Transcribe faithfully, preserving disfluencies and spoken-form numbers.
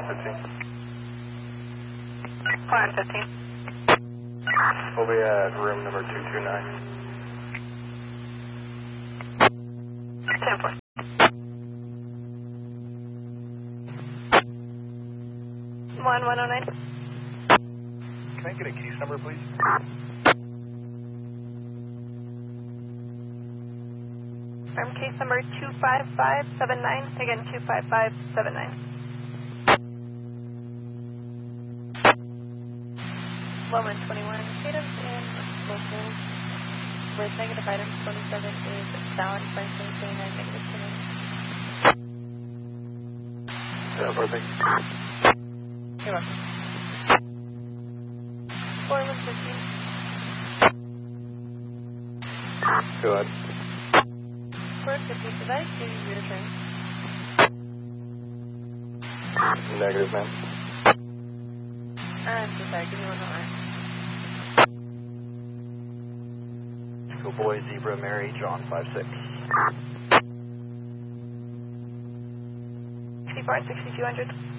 fifteen. Climb fifteen. We'll be at room number two two nine. ten four. one one oh nine. Can I get a case number, please? Firm case number two five five seven nine. Again, two five five seven nine. Lowman twenty-one items and locals with negative items twenty-seven is Fallon Franklin twenty-nine negative twenty-nine. Yeah, perfect. You're welcome. four one fifteen. Go ahead. four fifty, did I give you your turn? Negative, man. I'm so sorry, give me one more. Go boy, Zebra, Mary, John, five six. sixty-four and sixty-two hundred.